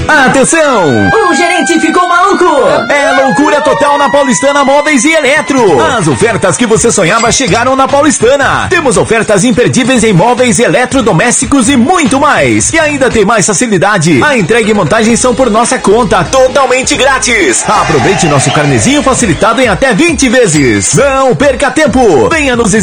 Atenção! O gerente ficou maluco! É loucura total na Paulistana Móveis e Eletro. As ofertas que você sonhava chegaram na Paulistana. Temos ofertas imperdíveis em móveis, eletrodomésticos e muito mais. E ainda tem mais facilidade. A entrega e montagem são por nossa conta, totalmente grátis. Aproveite nosso carnezinho facilitado em até 20 vezes. Não perca tempo. Venha nos